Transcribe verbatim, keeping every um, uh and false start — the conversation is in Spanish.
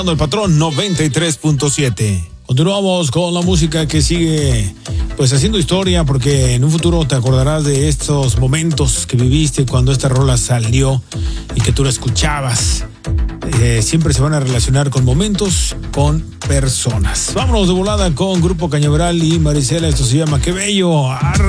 El patrón noventa y tres punto siete. Continuamos con la música que sigue pues haciendo historia, porque en un futuro te acordarás de estos momentos que viviste cuando esta rola salió y que tú la escuchabas. Eh, siempre se van a relacionar con momentos, con personas. Vámonos de volada con Grupo Cañaveral y Marisela. Esto se llama Qué Bello. Arre.